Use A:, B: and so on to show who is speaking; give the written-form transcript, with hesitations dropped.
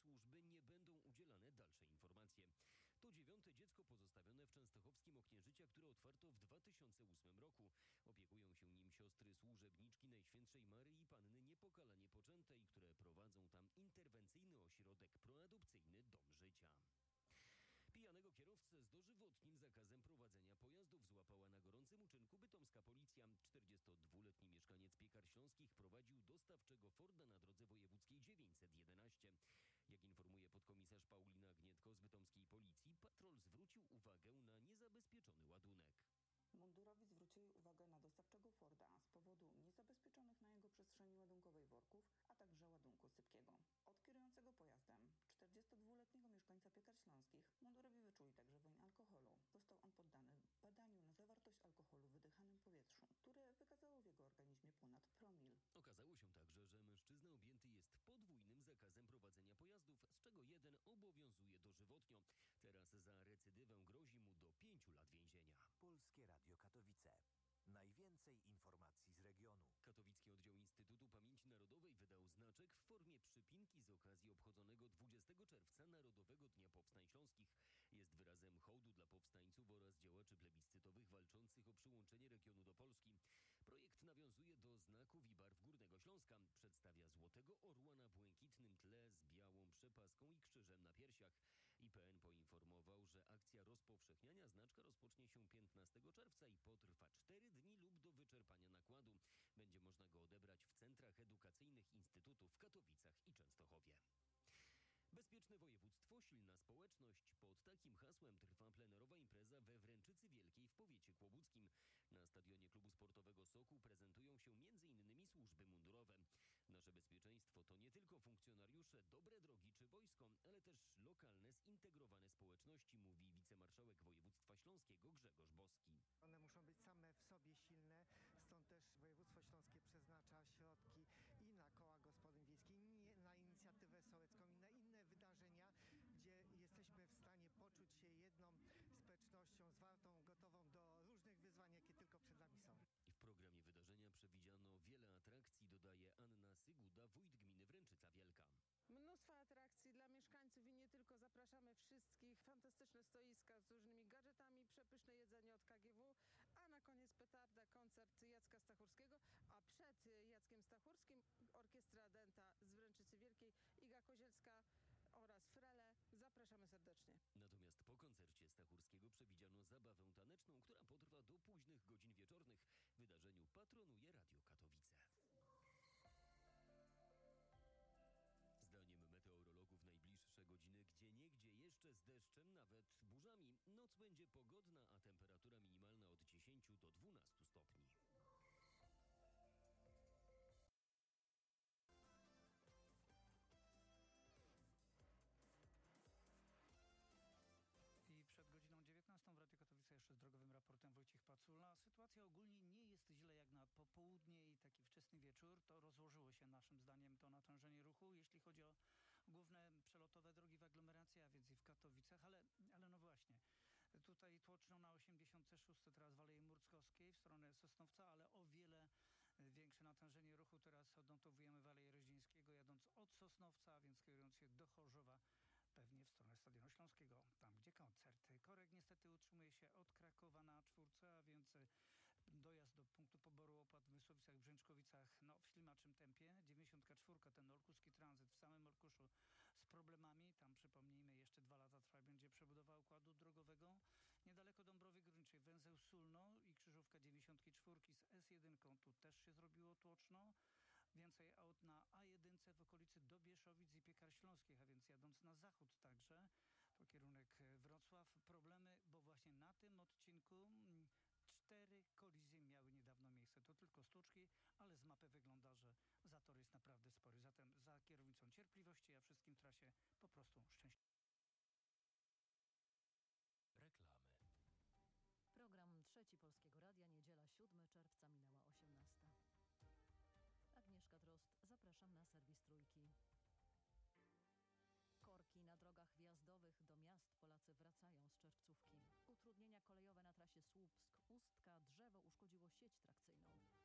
A: służby nie będą udzielane dalsze informacje. To 9. dziecko pozostawione w częstochowskim Oknieżycia, które otwarto w 2008 roku. Opiekują się nim siostry służebniczki Najświętszej Maryi Panny Niepokalanie Poczętej, które prowadzą tam interwencyjny ośrodek proadopcyjny Dom Życia. Pijanego kierowcę z dożywotnim zakazem prowadzenia pojazdów złapała na gorącym uczynku bytomska policja. 42-letni mieszkaniec Piekar Śląskich prowadził dostawczego Forda na drodze wojewódzkiej 911. Jak informuje podkomisarz Paulina Gnietko z bytomskiej policji, patrol zwrócił uwagę na niezabezpieczony ładunek.
B: Mundurowi zwrócili uwagę na dostawczego Forda z powodu niezabezpieczonych na jego przestrzeni ładunkowej worków, a także ładunku sypkiego. Od kierującego pojazdem, 42-letniego mieszkańca Piekar Śląskich, mundurowi wyczuli także woń alkoholu. Został on poddany badaniu na zawartość alkoholu w wydychanym powietrzu, które wykazało w jego organizmie ponad promil.
A: Okazało się także, że mężczyzna objęty jest podwójnym zakazem prowadzenia pojazdów, z czego jeden obowiązuje dożywotnio. Teraz za recydywę grozi mu do 5 lat więzienia.
C: Polskie Radio Katowice. Najwięcej informacji z regionu.
A: Katowicki Oddział Instytutu Pamięci Narodowej wydał znaczek w formie przypinki z okazji obchodzonego 20 czerwca Narodowego Dnia Powstań Śląskich. Jest wyrazem hołdu dla powstańców oraz działaczy plebiscytowych walczących o przyłączenie regionu do Polski. Projekt nawiązuje do znaków i barw Górnego Śląska. Przedstawia złotego orła na błękitnym tle z białą przepaską i krzyżem na piersiach. IPN poinformował, że akcja rozpowszechniania znaczka rozpocznie się 15 czerwca i potrwa 4 dni lub do wyczerpania nakładu. Będzie można go odebrać w centrach edukacyjnych instytutów w Katowicach i Częstochowie. Bezpieczne województwo, silna społeczność. Pod takim hasłem trwa plenerowa impreza we Wręczycy Wielkiej w powiecie kłobuckim. Na stadionie klubu sportowego Sokół prezentują się m.in. służby mundurowe. Nasze bezpieczeństwo to nie tylko funkcjonariusze, dobre drogi czy wojsko, ale też lokalne, zintegrowane społeczności, mówi wicemarszałek województwa śląskiego Grzegorz Boski.
D: One muszą być same w sobie silne, stąd też województwo śląskie przeznacza środki i na koła gospodyń wiejskich, i na inicjatywę sołecką, i na inne wydarzenia, gdzie jesteśmy w stanie poczuć się jedną społecznością zwartą, gotową do różnych wyzwań, jakie tylko przed nami są.
A: W programie wydarzenia przewidziano wiele atrakcji, dodaje Anna Syguda, wójt gminy Wręczyca Wielka.
E: Mnóstwo atrakcji dla mieszkańców i nie tylko. Zapraszamy wszystkich. Fantastyczne stoiska z różnymi gadżetami, przepyszne jedzenie od KGW, a na koniec petarda, koncert Jacka Stachurskiego, a przed Jackiem Stachurskim orkiestra Denta z Wręczycy Wielkiej, Iga Kozielska oraz Frele. Zapraszamy serdecznie.
A: Natomiast po koncercie Stachurskiego przewidziano zabawę taneczną, która potrwa do późnych godzin wieczornych. Wydarzeniu patronuje Radio Katowice. Zdaniem meteorologów najbliższe godziny gdzieniegdzie jeszcze z deszczem, nawet burzami. Noc będzie pogodna, a temperatura minimalna od 10 do 12 stopni.
F: I przed godziną 19 w Radiu Katowice jeszcze z drogowym raportem Wojciech Pacula. Sytuacja ogólnie nie jest źle jak na popołudnie i taki wczesny wieczór. To rozłożyło się naszym zdaniem to natężenie ruchu, jeśli chodzi o główne przelotowe drogi w aglomeracji, a więc i w Katowicach, ale no właśnie. Tutaj tłoczno na 86 teraz w Alei Murckowskiej w stronę Sosnowca, ale o wiele większe natężenie ruchu teraz odnotowujemy w Alei Reździńskiego, jadąc od Sosnowca, a więc kierując się do Chorzowa, pewnie w stronę Stadionu Śląskiego, tam gdzie koncert. Korek niestety utrzymuje się od Krakowa na 4, a więc dojazd do punktu poboru opłat w Mysłowicach, Brzęczkowicach, w ślimaczym tempie. 94, ten olkuski tranzyt w samym Olkuszu z problemami. Tam przypomnijmy, jeszcze 2 lata trwa będzie przebudowa układu drogowego. Niedaleko Dąbrowy Górniczej węzeł Sulno i krzyżówka 94 z S1, tu też się zrobiło tłoczno. Więcej aut na A1 w okolicy Dobieszowic i Piekar Śląskich, a więc jadąc na zachód także, to kierunek Wrocław. Problemy, bo właśnie na tym odcinku 4 kolizje miały niedawno miejsce. To tylko sztuczki, ale z mapy wygląda, że zator jest naprawdę spory. Zatem za kierownicą cierpliwości, a wszystkim trasie po prostu szczęśliwie.
A: Reklamy.
G: Program Trzeci Polskiego Radia, niedziela 7 czerwca, minęła 18. Agnieszka Drozd, zapraszam na serwis Trójki. Korki na drogach wjazdowych do miast. Polacy wracają z czerwcówki. Utrudnienia kolejowe na trasie Słupsk-Ustka. Drzewo uszkodziło sieć trakcyjną.